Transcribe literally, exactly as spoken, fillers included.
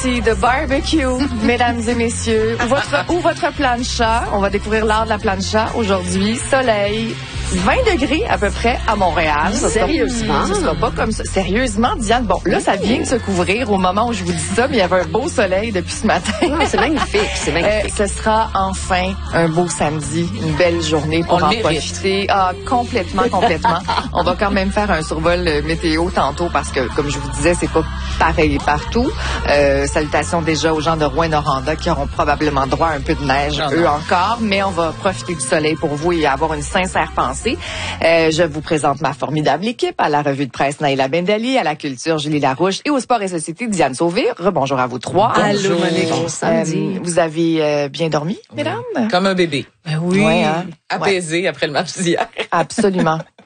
de barbecue, mesdames et messieurs, ou votre, ou votre plancha. On va découvrir l'art de la plancha aujourd'hui. Soleil, vingt degrés à peu près à Montréal. Ça Sérieusement? Sera, ce sera pas comme ça. Sérieusement, Diane, bon, là, ça vient de se couvrir au moment où je vous dis ça, mais il y avait un beau soleil depuis ce matin. Ouais, c'est magnifique, c'est magnifique. Euh, ce sera enfin un beau samedi, une belle journée pour On en le profiter. Ah, complètement, complètement. On va quand même faire un survol euh, météo tantôt parce que, comme je vous disais, c'est pas pareil partout. Euh, salutations déjà aux gens de Rouyn-Noranda qui auront probablement droit à un peu de neige, non, eux non. encore, mais on va profiter du soleil pour vous et avoir une sincère pensée. Euh, je vous présente ma formidable équipe à la revue de presse Naïla Bendali, à la culture Julie Larouche et au sport et société Diane Sauvé. Rebonjour à vous trois. Allô, Monique. Bon Euh, samedi. vous avez euh, bien dormi, mesdames? Comme un bébé. Ben oui. Ouais, hein? Apaisé après le match d'hier. Absolument.